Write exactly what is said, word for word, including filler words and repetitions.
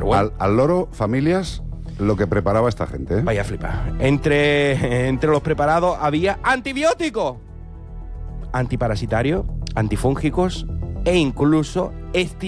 bueno. al, al loro, familias, lo que preparaba esta gente, ¿eh? Vaya flipa. Entre, entre los preparados había antibióticos, antiparasitarios, antifúngicos e incluso